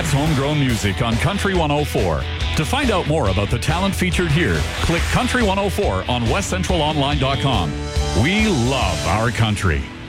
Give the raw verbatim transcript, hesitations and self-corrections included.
Dad's Homegrown Music on Country one oh four. To find out more about the talent featured here, click Country one oh four on west central online dot com. We love our country.